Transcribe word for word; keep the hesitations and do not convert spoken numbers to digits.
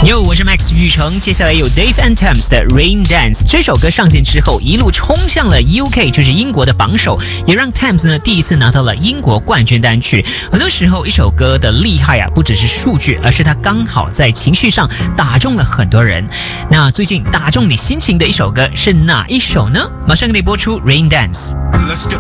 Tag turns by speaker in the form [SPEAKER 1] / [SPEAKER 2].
[SPEAKER 1] Yo， 我是 Max 宇成，接下来有 Dave and Thames 的 Rain Dance。这首歌上线之后，一路冲向了 U K， 就是英国的榜首，也让 Thames 呢第一次拿到了英国冠军单曲。很多时候，一首歌的厉害啊，不只是数据，而是它刚好在情绪上打中了很多人。那最近打中你心情的一首歌是哪一首呢？马上给你播出 Rain Dance。
[SPEAKER 2] Let's go.